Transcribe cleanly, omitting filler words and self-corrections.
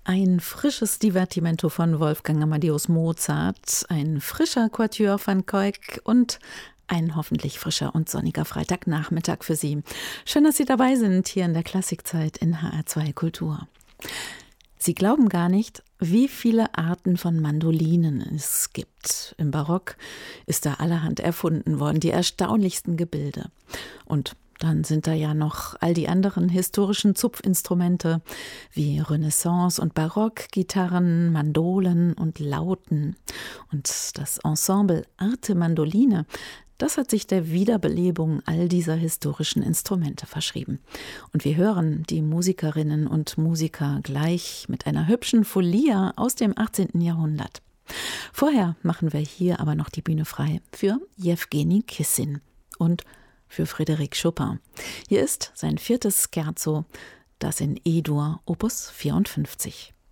Ein frisches Divertimento von Wolfgang Amadeus Mozart, ein frischer Quatuor van Cuyck und ein hoffentlich frischer und sonniger Freitagnachmittag für Sie. Schön, dass Sie dabei sind hier in der Klassikzeit in HR2 Kultur. Sie glauben gar nicht, wie viele Arten von Mandolinen es gibt. Im Barock ist da allerhand erfunden worden, die erstaunlichsten Gebilde. Und dann sind da ja noch all die anderen historischen Zupfinstrumente wie Renaissance- und Barockgitarren, Mandolen und Lauten. Und das Ensemble Arte Mandoline, das hat sich der Wiederbelebung all dieser historischen Instrumente verschrieben. Und wir hören die Musikerinnen und Musiker gleich mit einer hübschen Folia aus dem 18. Jahrhundert. Vorher machen wir hier aber noch die Bühne frei für Jewgeni Kissin und für Frédéric Chopin. Hier ist sein 4. Scherzo, das in E-Dur, Opus 54.